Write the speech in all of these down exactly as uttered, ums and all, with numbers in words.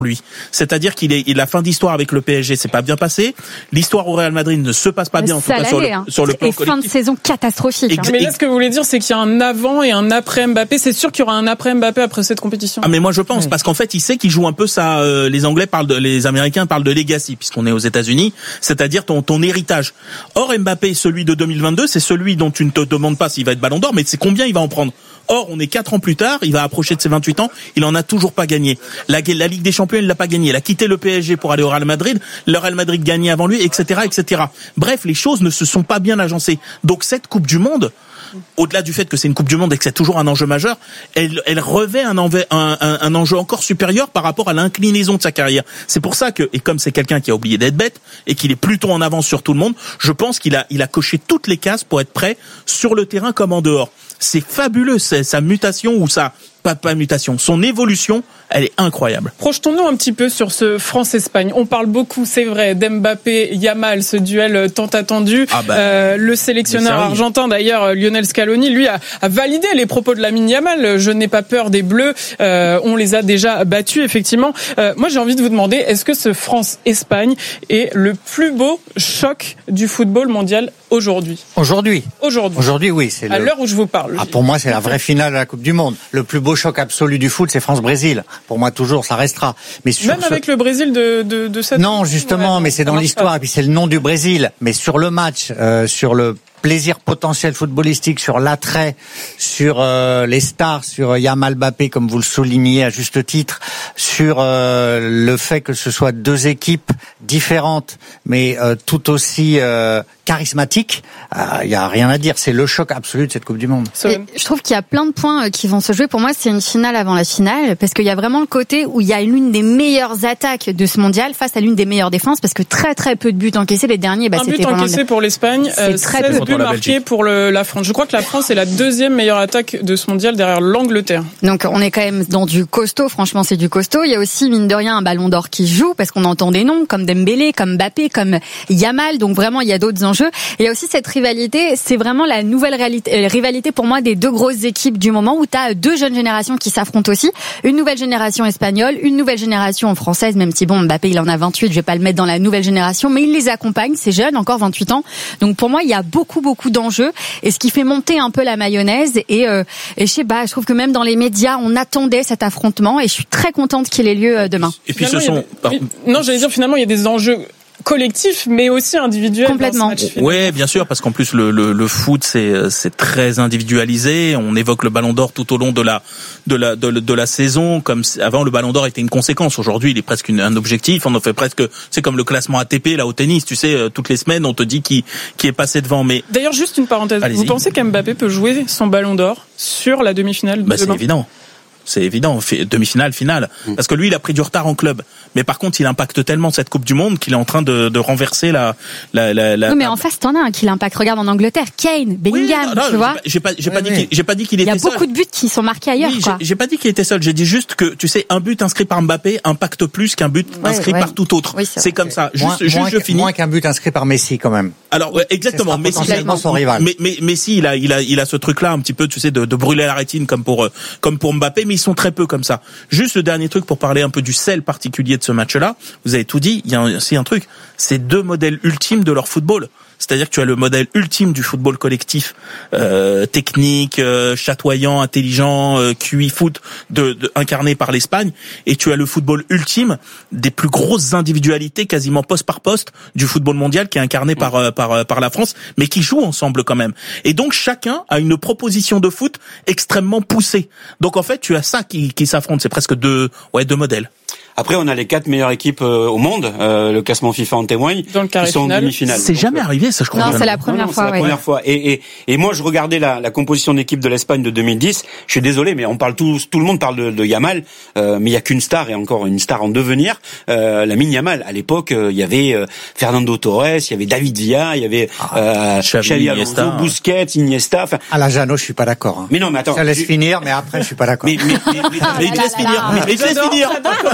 lui. C'est-à-dire qu'il est, il a fin d'histoire avec le P S G, c'est pas bien passé. L'histoire au Real Madrid ne se passe pas bien, en tout cas sur le, hein. sur le plan et collectif. fin de saison catastrophique. Hein. Mais là, ce que vous voulez dire, c'est qu'il y a un avant et un après Mbappé. C'est sûr qu'il y aura un après Mbappé après cette compétition. Ah, mais moi je pense, oui. parce qu'en fait, il sait qu'il joue un peu ça, euh, les Anglais parlent de, les Américains parlent de legacy, puisqu'on est aux États-Unis, c'est-à-dire ton, ton héritage. Or, Mbappé, celui de deux mille vingt-deux, c'est celui dont tu ne te demandes pas s'il va être Ballon d'Or, mais c'est combien il va en prendre. Or, on est quatre ans plus tard, il va approcher de ses vingt-huit ans, il en a toujours pas gagné. La, la Ligue des Champions, il l'a pas gagné. Il a quitté le P S G pour aller au Real Madrid. Le Real Madrid gagnait avant lui, et cetera, et cetera. Bref, les choses ne se sont pas bien agencées. Donc cette Coupe du Monde, au-delà du fait que c'est une Coupe du Monde et que c'est toujours un enjeu majeur, elle, elle revêt un, enve- un, un, un enjeu encore supérieur par rapport à l'inclinaison de sa carrière. C'est pour ça que, et comme c'est quelqu'un qui a oublié d'être bête et qu'il est plutôt en avance sur tout le monde, je pense qu'il a, il a coché toutes les cases pour être prêt sur le terrain comme en dehors. C'est fabuleux, c'est sa mutation ou sa pas pas mutation, son évolution, elle est incroyable. Projetons-nous un petit peu sur ce France-Espagne. On parle beaucoup, c'est vrai, d'Mbappé, Yamal, ce duel tant attendu. Ah bah, euh, le sélectionneur argentin, d'ailleurs, Lionel Scaloni, lui a, a validé les propos de Lamine Yamal. Je n'ai pas peur des Bleus. Euh, on les a déjà battus, effectivement. Euh, moi, j'ai envie de vous demander, est-ce que ce France-Espagne est le plus beau choc du football mondial aujourd'hui ? Aujourd'hui. Aujourd'hui. Aujourd'hui, oui. C'est à le... l'heure où je vous parle. Ah, pour moi, c'est la vraie finale de la Coupe du Monde. Le plus beau choc absolu du foot, c'est France-Brésil. Pour moi, toujours, ça restera. Mais sur Même ce... avec le Brésil de, de, de cette... Non, justement, ouais, mais c'est dans l'histoire. Et puis c'est le nom du Brésil. Mais sur le match, euh, sur le plaisir potentiel footballistique, sur l'attrait, sur euh, les stars, sur Yamal, Mbappé, comme vous le soulignez à juste titre, sur euh, le fait que ce soit deux équipes différentes, mais euh, tout aussi euh, charismatiques, il euh, y a rien à dire. C'est le choc absolu de cette Coupe du Monde. Et je trouve qu'il y a plein de points qui vont se jouer. Pour moi, c'est une finale avant la finale, parce qu'il y a vraiment le côté où il y a l'une des meilleures attaques de ce mondial face à l'une des meilleures défenses, parce que très très peu de buts encaissés. Les derniers, bah, un c'était but encaissé le... pour l'Espagne, c'est très peu. but marqué pour le, la France. Je crois que la France est la deuxième meilleure attaque de ce mondial derrière l'Angleterre. Donc on est quand même dans du costaud, franchement c'est du costaud. Il y a aussi mine de rien un ballon d'or qui joue, parce qu'on entend des noms comme Dembélé, comme Mbappé, comme Yamal, donc vraiment il y a d'autres enjeux. Et il y a aussi cette rivalité, c'est vraiment la nouvelle réalité, euh, rivalité pour moi des deux grosses équipes du moment, où tu as deux jeunes générations qui s'affrontent aussi. Une nouvelle génération espagnole, une nouvelle génération française, même si bon, Mbappé il en a vingt-huit, je vais pas le mettre dans la nouvelle génération, mais il les accompagne, c'est jeune, encore vingt-huit ans. Donc pour moi il y a beaucoup beaucoup d'enjeux, et ce qui fait monter un peu la mayonnaise. Et, euh, et je sais pas, je trouve que même dans les médias, on attendait cet affrontement, et je suis très contente qu'il ait lieu demain. Et puis ce sont... Des... Non, j'allais dire finalement il y a des enjeux collectif mais aussi individuel. Complètement. Ouais, bien sûr, parce qu'en plus le, le, le foot c'est c'est très individualisé. On évoque le Ballon d'Or tout au long de la de la de, de la saison. Comme avant, le Ballon d'Or était une conséquence. Aujourd'hui, il est presque une, un objectif. On en fait presque. C'est comme le classement A T P là au tennis. Tu sais, toutes les semaines on te dit qui qui est passé devant. Mais d'ailleurs, juste une parenthèse. Allez-y. Vous pensez qu'Mbappé peut jouer son Ballon d'Or sur la demi-finale de bah, demain ? C'est évident. C'est évident, demi-finale, finale. Parce que lui, il a pris du retard en club. Mais par contre, il impacte tellement cette Coupe du Monde qu'il est en train de, de renverser la, la, la, la. Oui, mais en face, t'en as un qui l'impacte. Regarde en Angleterre, Kane, Bellingham, oui, non, non, tu vois. J'ai pas, j'ai oui, pas dit oui. qu'il, j'ai pas dit qu'il était seul. Il y a beaucoup seul. de buts qui sont marqués ailleurs, oui, quoi. J'ai, j'ai pas dit qu'il était seul. J'ai dit juste que, tu sais, un but inscrit par Mbappé impacte plus qu'un but ouais, inscrit ouais. par tout autre. Oui, c'est, c'est comme ça. Moins, juste, moins, juste, je finis. Moins qu'un but inscrit par Messi, quand même. Alors, ouais, exactement. Messi, potentiellement son rival. Mais, mais, Messi, il a, il a, il a ce truc-là, un petit peu, tu sais, de, de brûler la rétine comme pour, comme pour Mbappé, mais ils sont très peu comme ça. Juste le dernier truc pour parler un peu du sel particulier de ce match-là. Vous avez tout dit. Il y a aussi un truc. C'est deux modèles ultimes de leur football. C'est-à-dire que tu as le modèle ultime du football collectif, euh, technique, euh, chatoyant, intelligent, euh, Q I foot, de, de, incarné par l'Espagne, et tu as le football ultime des plus grosses individualités, quasiment poste par poste, du football mondial, qui est incarné par euh, par euh, par la France, mais qui jouent ensemble quand même. Et donc chacun a une proposition de foot extrêmement poussée. Donc en fait, tu as ça qui qui s'affronte. C'est presque deux ouais deux modèles. Après, on a les quatre meilleures équipes euh, au monde. Euh, le classement FIFA en témoigne. Dans le carré ils sont final. en demi-finale. C'est Donc, jamais arrivé, ça, je crois. Non, c'est la première non, non, fois. C'est la ouais. première fois. Et, et, et moi, je regardais la, la composition d'équipe de l'Espagne de deux mille dix. Je suis désolé, mais on parle tout, tout le monde parle de, de Yamal, euh, mais il y a qu'une star et encore une star en devenir. Euh, Lamine Yamal. À l'époque, euh, il y avait euh, Fernando Torres, il y avait David Villa, il y avait euh, Xavi, Xavi Iniesta, Alonso, Busquets, Iniesta. Enfin, à la Jeannot, je suis pas d'accord. Hein. Mais non, mais attends. Ça laisse je... finir, mais après, je suis pas d'accord. Mais, mais, mais, mais, Ah mais, là mais, là laisse là finir. là. Mais, mais laisse finir.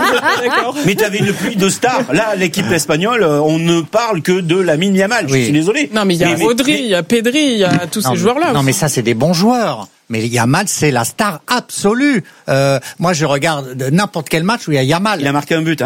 Mais t'avais une pluie de stars. Là, l'équipe espagnole, on ne parle que de Lamine Yamal. Oui. Je suis désolé. Non, mais il y a mais, Rodri, mais... il y a Pedri, il y a tous non, ces joueurs-là. Non, aussi. mais ça, c'est des bons joueurs. mais Yamal, c'est la star absolue. Euh, moi, je regarde n'importe quel match où il y a Yamal. Il a marqué un but.